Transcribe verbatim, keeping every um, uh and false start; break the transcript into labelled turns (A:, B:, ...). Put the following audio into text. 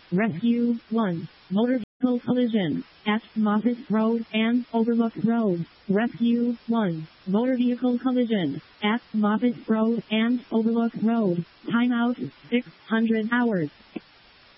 A: Rescue one. Motor vehicle collision at Moffett Road and Overlook Road. Rescue one. Motor vehicle collision at Moffett Road and Overlook Road. Timeout six hundred hours.